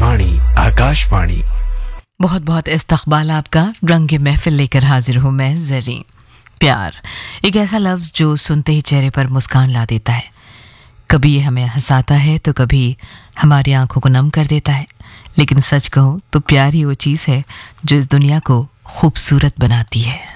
आकाशवाणी। बहुत बहुत इस्तकबाल आपका। रंग महफिल लेकर हाजिर हूँ मैं ज़री। प्यार एक ऐसा लफ्ज़ जो सुनते ही चेहरे पर मुस्कान ला देता है। कभी ये हमें हंसाता है तो कभी हमारी आंखों को नम कर देता है। लेकिन सच कहूँ तो प्यार ही वो चीज़ है जो इस दुनिया को खूबसूरत बनाती है।